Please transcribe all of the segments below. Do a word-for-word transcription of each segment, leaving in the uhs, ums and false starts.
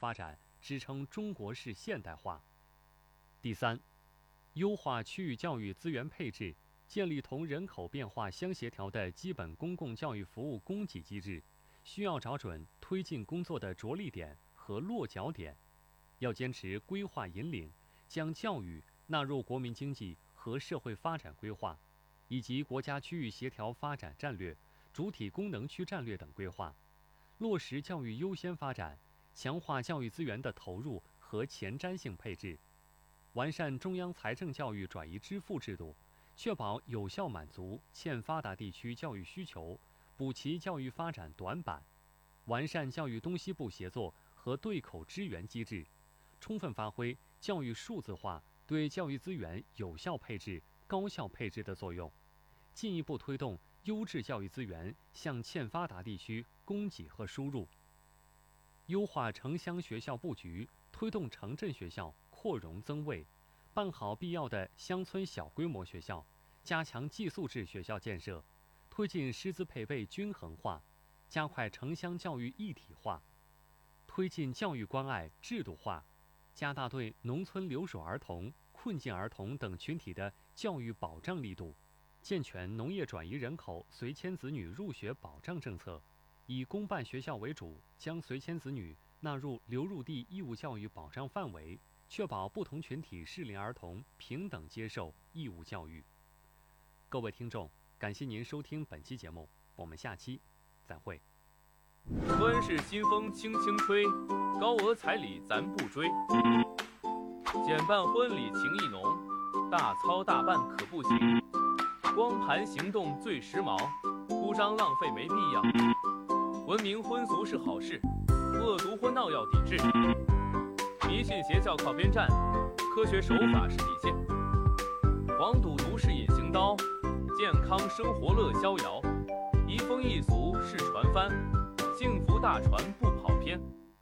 发展，支撑中国式现代化。第三，优化区域教育资源配置，建立同人口变化相协调的基本公共教育服务供给机制，需要找准推进工作的着力点和落脚点，要坚持规划引领，将教育纳入国民经济和社会发展规划，以及国家区域协调发展战略、主体功能区战略等规划，落实教育优先发展，强化教育资源的投入和前瞻性配置，完善中央财政教育转移支付制度，确保有效满足欠发达地区教育需求，补齐教育发展短板，完善教育东西部协作和对口支援机制，充分发挥教育数字化对教育资源有效配置、高效配置的作用，进一步推动优质教育资源向欠发达地区供给和输入。优化城乡学校布局，推动城镇学校扩容增卫，办好必要的乡村小规模学校，加强寄宿制学校建设，推进师资配备均衡化，加快城乡教育一体化，推进教育关爱制度化，加大对农村留守儿童、困境儿童等群体的教育保障力度，健全农业转移人口随迁子女入学保障政策，以公办学校为主，将随迁子女纳入流入地义务教育保障范围，确保不同群体适龄儿童平等接受义务教育。各位听众，感谢您收听本期节目，我们下期再会。 端市新风轻轻吹，高额彩礼咱不追。简办婚礼情意浓，大操大办可不行。光盘行动最时髦，铺张浪费没必要。文明婚俗是好事，恶毒婚闹要抵制。迷信邪教靠边站，科学手法是底线。黄赌毒是隐形刀，健康生活乐逍遥。移风易俗是船帆，幸福大船不跑偏。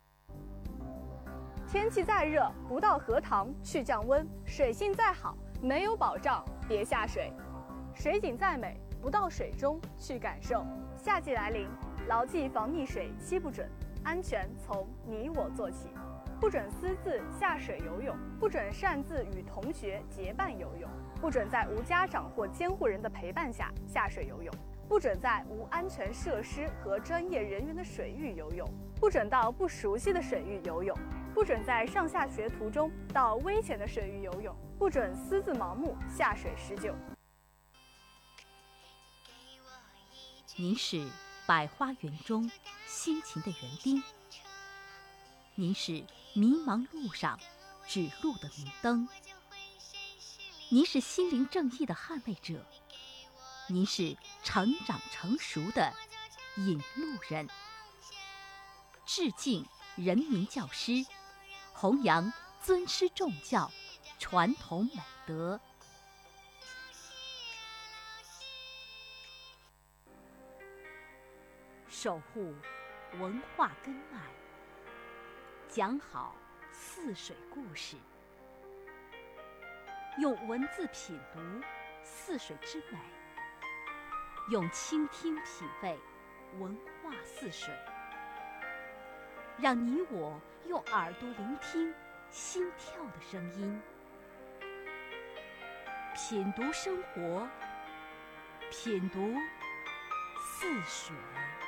天气再热，不到荷塘去降温；水性再好，没有保障别下水；水景再美，不到水中去感受。夏季来临，牢记防溺水七不准，安全从你我做起。不准私自下水游泳，不准擅自与同学结伴游泳，不准在无家长或监护人的陪伴下下水游泳，不准在无安全设施和专业人员的水域游泳，不准到不熟悉的水域游泳，不准在上下学途中到危险的水域游泳，不准私自盲目下水施救。 您是百花园中辛勤的园丁，您是迷茫路上指路的明灯，您是心灵正义的捍卫者，您是成长成熟的引路人。致敬人民教师，弘扬尊师重教传统美德。守护文化根脉，讲好似水故事，用文字品读似水之美，用倾听品味文化似水，让你我用耳朵聆听心跳的声音，品读生活，品读似水。